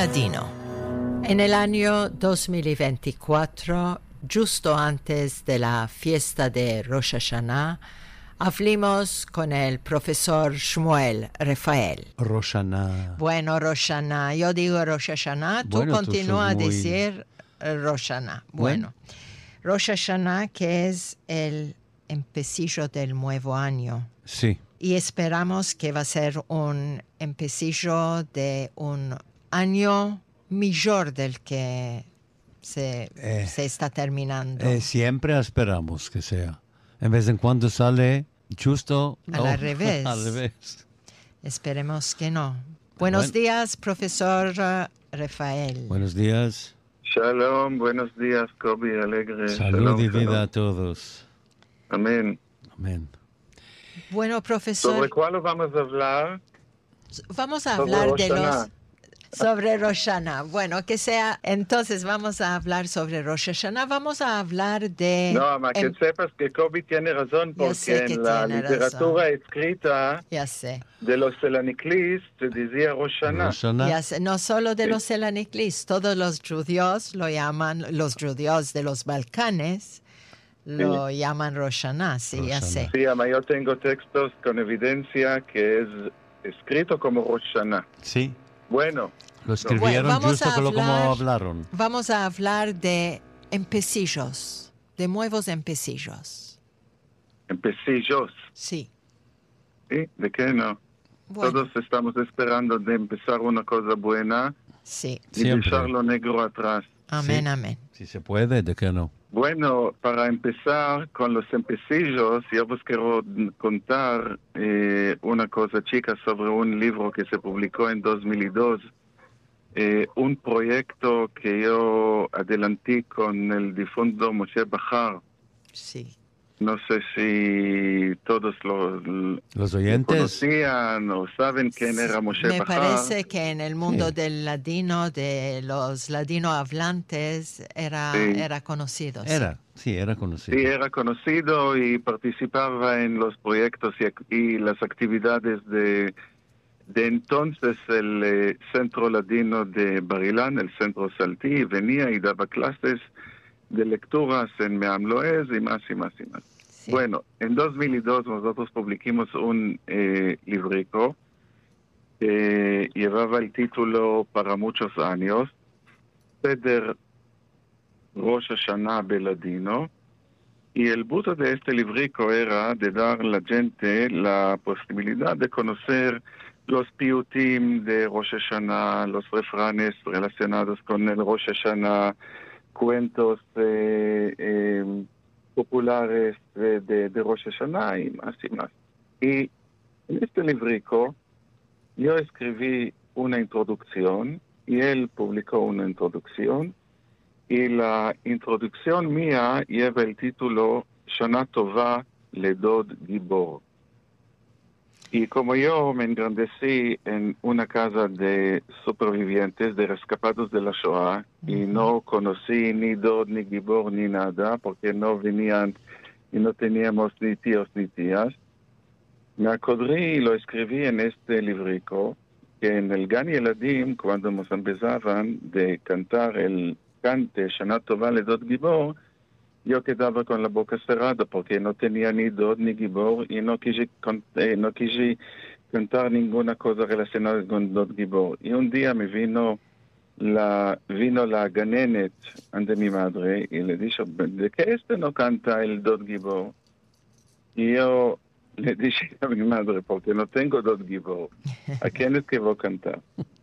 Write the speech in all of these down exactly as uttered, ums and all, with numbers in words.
Ladino. En el año dos mil veinticuatro, justo antes de la fiesta de Rosh Hashanah, hablamos con el profesor Shmuel Rafael. Rosh Hashanah. Bueno, Rosh Hashanah. Yo digo Rosh Hashanah, tú Bueno, tú continúa a sos muy- decir eh, Rosh Hashanah. Bueno, Rosh Hashanah, que es el empecillo del nuevo año. Sí, Y esperamos que va a ser un empecillo de un año mejor del que se, Eh, se está terminando. eh, siempre esperamos que sea. En vez en cuando sale justo Al oh, revés. al revés. Esperemos que no. Buenos Bueno. días, profesor uh, Rafael. Buenos días. Shalom, buenos días, Kobi Alegre. Salud Shalom, y vida shalom. a todos. Amén. Amén. Bueno, ¿Sobre profesor, cuál vamos a hablar? vamos a Sobre hablar Rosh de los... Hashanah. Sobre Rosh Hashanah. Bueno, que sea... Entonces vamos a hablar sobre Rosh Hashanah. Vamos a hablar de... No, más que em- sepas que Kobi tiene razón, Ya sé porque que en la tiene literatura razón. escrita Ya sé. de los Selaniklis se decía Rosh Hashanah. Rosh Hashanah. Ya sé. No solo de los Selaniklis, todos los judíos lo llaman, los judíos de los Balcanes lo llaman Rosh Hashanah, sí, Rosh ya sé. Hashanah. Sí, ama, yo tengo textos con evidencia que es escrito como Rosh Hashanah. Sí, Bueno, lo escribieron Bueno, vamos justo a como, como hablar- hablaron. Vamos a hablar de empecillos, de nuevos empecillos. empecillos, Sí. ¿sí? ¿De qué no? Bueno, Todos estamos esperando de empezar una cosa buena sí. y Siempre. dejar lo negro atrás. Amén, Sí. amén. Si se puede, ¿de qué no? Bueno, para empezar con los empecillos, yo os quiero contar eh, una cosa chica sobre un libro que se publicó en dos mil dos, eh, un proyecto que yo adelanté con el difunto Moshe Bachar. Sí. No sé si todos lo, lo Los oyentes. conocían o saben quién era Moshe Me Bachar. parece que en el mundo Sí. del ladino, de los ladino hablantes, era, Sí. era conocido. sí. Era, sí, era conocido. Sí, era conocido y participaba en los proyectos y, ac- y las actividades de, de entonces el eh, Centro Ladino de Barilán, el Centro Saltí, venía y daba clases de lecturas en Meam Loez y más y más y más. Sí. Bueno, en dos mil dos nosotros publicamos un eh, librico que llevaba el título para muchos años, Seder Rosh Hashanah Beladino. Y el punto de este librico era de dar a la gente la posibilidad de conocer los piutim de Rosh Hashanah, los refranes relacionados con el Rosh Hashanah, cuentos eh, eh, populares de, de, de Rosh Hashanah y más y más. Y en este librico yo escribí una introducción y él publicó una introducción. Y la introducción mía lleva el título Shana Tova Ledod Gibor. Y como yo me engrandecí en una casa de supervivientes, de rescapados de la Shoah, y no conocí ni Dod, ni Gibor, ni nada, porque no venían y no teníamos ni tíos ni tías, me acordé y lo escribí en este librico, que en el Gan Yeladim, cuando nos empezaban de cantar el cante Shana Tova Ledod Gibor, yo quedaba con la boca cerrada porque no tenía ni Dod ni Gibor y no quise, con- eh, no quise cantar ninguna cosa relacionada con Dod Gibor. Y un día me vino la, vino la ganenet ante mi madre y le dije, ¿de qué este no canta el Dod Gibor? Y yo le dije a mi madre, porque no tengo Dod Gibor, ¿a quién es que voy a cantar?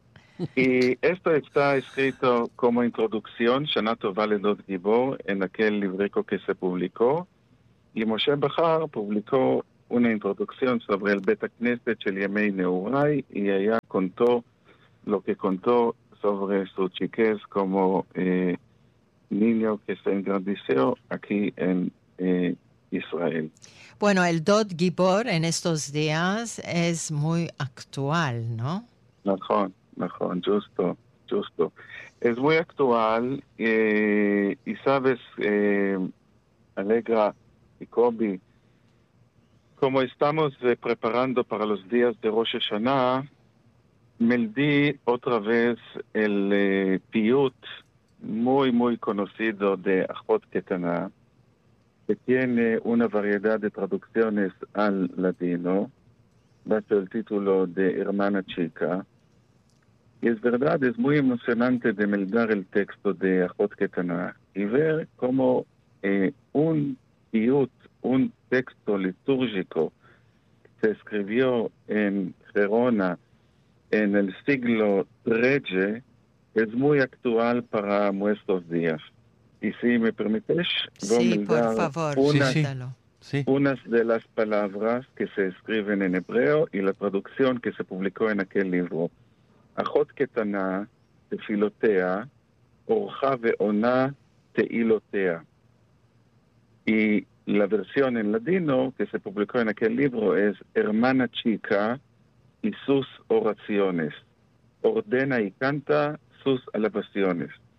Y esto está escrito como introducción, Shana Tova Ledod Gibor, en aquel librico que se publicó. Y Moshe Bachar publicó una introducción sobre el Bet Knesset Shel Yemei Neurai, y ella contó lo que contó sobre su chiquez como eh, niño que se engrandeció aquí en eh, Israel. Bueno, el Dod Gibor en estos días es muy actual, ¿no? נכון, נכון, justo, justo. Es muy actual eh, y sabes, eh, Alegra y Kobi, como estamos eh, preparando para los días de Rosh Hashanah, me di otra vez el eh, piyut muy, muy conocido de Ajot Ketana, que tiene una variedad de traducciones al latino, bajo el título de Hermana Chica. Y es verdad, es muy emocionante de meldar el texto de Ajot Ketana y ver cómo eh, un piyut, un texto litúrgico que se escribió en Gerona en el siglo trece es muy actual para nuestros días. Y si me permites, voy Sí, a por dar favor, Sí, unas, sí, cuéntalo. sí. unas de las palabras que se escriben en hebreo y la traducción que se publicó en aquel libro. Ajot Ketana, Tefilotea, Orja Veona, Teilotea. Y la versión en latino que se publicó en aquel libro es Hermana Chica y sus oraciones. Ordena y canta sus alabaciones.